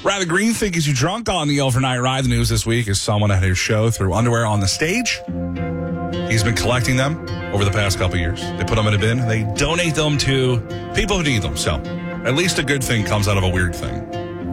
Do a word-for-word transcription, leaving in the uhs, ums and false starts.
Riley Green thinks you drunk on the overnight ride. The news this week is someone at his show threw underwear on the stage. He's been collecting them over the past couple years. They put them in a bin. They donate them to people who need them. So at least a good thing comes out of a weird thing.